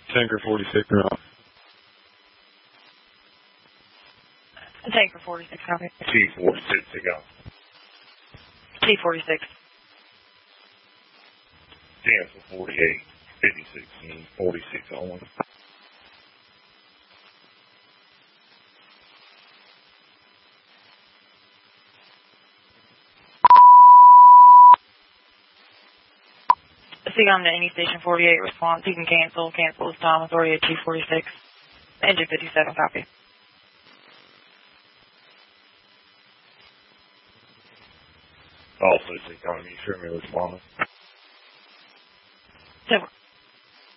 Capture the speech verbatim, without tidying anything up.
Tanker forty-six, no. Tanker forty-six, copy. T forty-six, take out. T forty-six. Cancel forty-eight, fifty-six, and forty-six only. Seacom to any station forty-eight response. You can cancel. Cancel this time. Authority at T forty-six. Engine fifty-seven, copy. Also, Seacom, you sure me responding? Over.